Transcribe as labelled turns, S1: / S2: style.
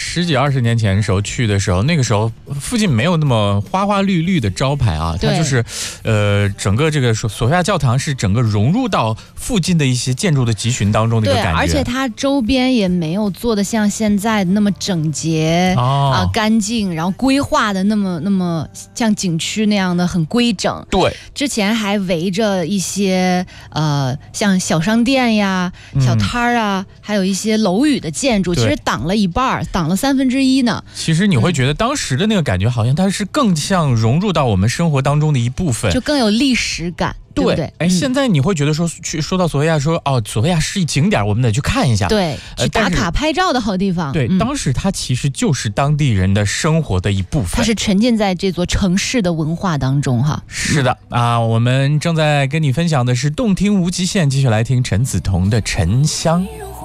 S1: 10几20年前的时候去的时候，那个时候附近没有那么花花绿绿的招牌啊，它就是，整个这个索菲亚教堂是整个融入到附近的一些建筑的集群当中的一个感觉。
S2: 对，而且它周边也没有做的像现在那么整洁干净，然后规划的那么像景区那样的很规整。
S1: 对，
S2: 之前还围着一些像小商店呀、小摊儿啊，还有一些楼宇的建筑，其实挡了一半，挡了1/3呢。
S1: 其实你会觉得当时的那个感觉，好像它是更像融入到我们生活当中的一部分，
S2: 就更有历史感。对不对？
S1: 现在你会觉得说到索菲亚，索菲亚是一景点，我们得去看一下，
S2: 对，去打卡拍照的好地方。
S1: 对，当时它其实就是当地人的生活的一部分，
S2: 它是沉浸在这座城市的文化当中哈。
S1: 是的我们正在跟你分享的是动听无极限，继续来听陈梓彤的《沉香》。